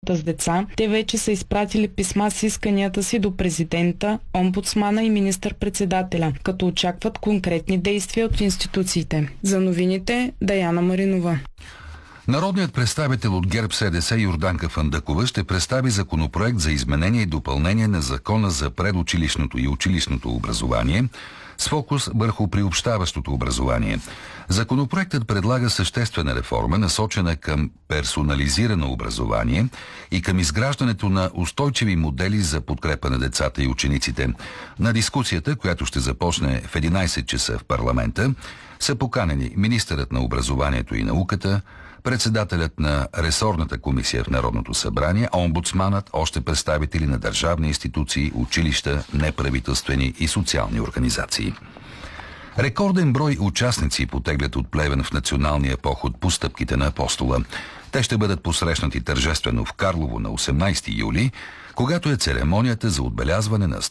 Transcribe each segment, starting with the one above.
работа с деца, те вече са изпратили писма с исканията си до президента, омбудсмана и министър-председателя, като очакват конкретни действия от институциите. За новините Даяна Маринова. Народният представител от ГЕРБ-СДС Йорданка Фандъкова ще представи законопроект за изменение и допълнение на Закона за предучилищното и училищното образование с фокус върху приобщаващото образование. Законопроектът предлага съществена реформа, насочена към персонализирано образование и към изграждането на устойчиви модели за подкрепа на децата и учениците. На дискусията, която ще започне в 11 часа в парламента, са поканени министърът на образованието и науката, председателят на ресорната комисия в Народното събрание, омбудсманът, още представители на държавни институции, училища, неправителствени и социални организации. Рекорден брой участници потеглят от Плевен в националния поход по стъпките на Апостола. Те ще бъдат посрещнати тържествено в Карлово на 18 юли, когато е церемонията за отбелязване на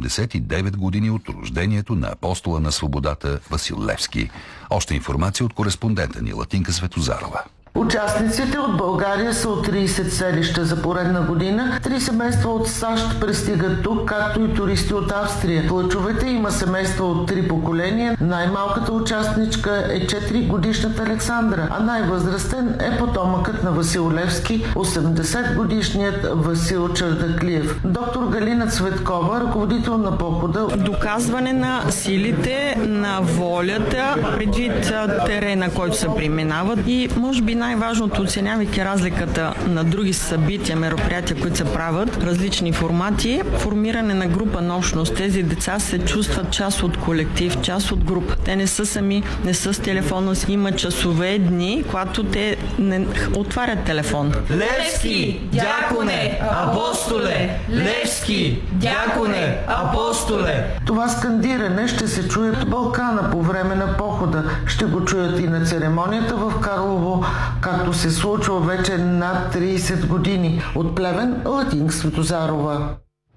189 години от рождението на Апостола на свободата Васил Левски. Още информация от кореспондента ни Латинка Светозарова. Участниците от България са от 30 селища за поредна година. 3 семейства от САЩ пристигат тук, както и туристи от Австрия. В Лъчовете има семейства от 3 поколения. Най-малката участничка е 4-годишната Александра, а най-възрастен е потомъкът на Васил Левски, 80-годишният Васил Чардаклиев. Доктор Галина Цветкова, ръководител на похода. Доказване на силите, на волята, предвид терена, който се преминават и може би най-важното, оценявайки разликата на други събития, мероприятия, които се правят, различни формати, формиране на група на общност. Тези деца се чувстват част от колектив, част от група. Те не са сами, не са с телефона си. Има часове, дни, когато те не отварят телефон. Левски, дяконе, апостоле! Левски, дяконе, апостоле! Това скандиране ще се чуе от Балкана по време на похода. Ще го чуят и на церемонията в Карлово, както се случва вече над 30 години. От Плевен, Латинка Светозарова.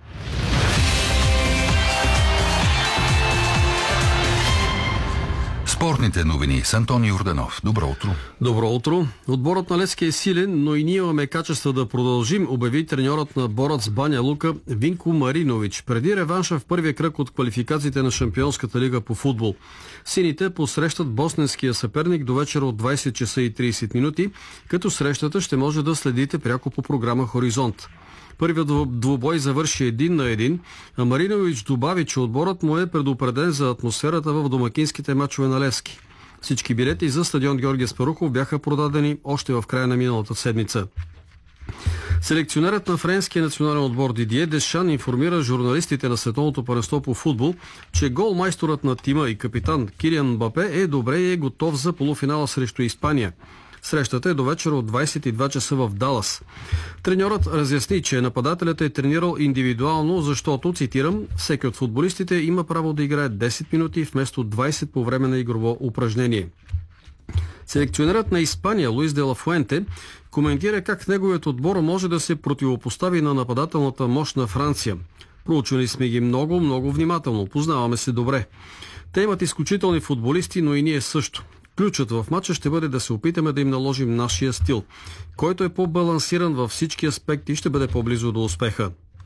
Спортните новини с Антони Йорданов. Добро утро. Добро утро. Отборът на Левски е силен, но и ние имаме качество да продължим, обяви треньорът на Борац Баня Лука Винко Маринович преди реванша в първия кръг от квалификациите на Шампионската лига по футбол. Сините посрещат босненския съперник до вечера от 20 часа и 30 минути, като срещата ще може да следите пряко по програма Хоризонт. Първият двубой завърши 1-1, а Маринович добави, че отборът му е предупреден за атмосферата в домакинските мачове на Левски. Всички билети за стадион Георги Аспарухов бяха продадени още в края на миналата седмица. Селекционерът на френския национален отбор Дидие Дешан информира журналистите на Световното първенство по футбол, че голмайсторът на тима и капитан Килиан Мбапе е добре и е готов за полуфинала срещу Испания. Срещата е до вечера от 22 часа в Далас. Треньорът разясни, че нападателят е тренирал индивидуално, защото, цитирам, всеки от футболистите има право да играе 10 минути вместо 20 по време на игрово упражнение. Селекционерът на Испания Луис де ла Фуенте коментира как неговият отбор може да се противопостави на нападателната мощ на Франция. Проучвали сме ги много внимателно, познаваме се добре. Те имат изключителни футболисти, но и ние също. Ключът в матча ще бъде да се опитаме да им наложим нашия стил, който е по-балансиран във всички аспекти и ще бъде по-близо до успеха.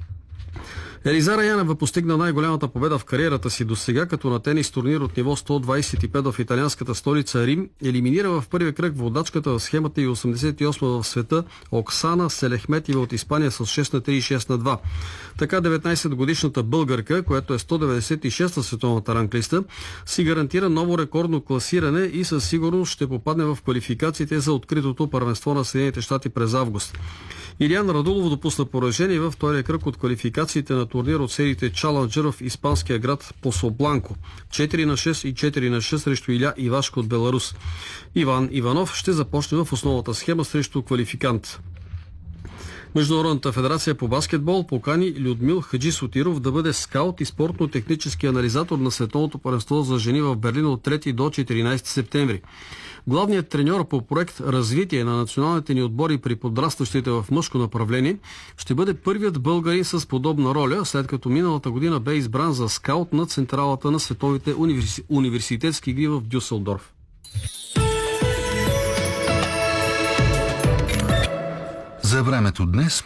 Елизара Янева постигна най-голямата победа в кариерата си досега, като на тенис турнир от ниво 125 в италианската столица Рим елиминира в първия кръг водачката в схемата и 88 в света Оксана Селехметова от Испания с 6-3 и 6-2. Така 19-годишната българка, която е 196-та световната ранглиста, си гарантира ново рекордно класиране и със сигурност ще попадне в квалификациите за откритото първенство на Съединените щати през август. Илиян Радулов допусна поражение във втория кръг от квалификациите на турнир от сериите Чаланджър в испанския град Пособланко. 4-6 и 4-6 срещу Иля Ивашко от Беларус. Иван Иванов ще започне в основната схема срещу квалификант. Международната федерация по баскетбол покани Людмил Хаджи Сотиров да бъде скаут и спортно-технически анализатор на Световното първенство за жени в Берлин от 3 до 14 септември. Главният треньор по проект Развитие на националните ни отбори при подрастващите в мъжко направление ще бъде първият българин с подобна роля, след като миналата година бе избран за скаут на централата на световите университетски игри в Дюселдорф. За времето днес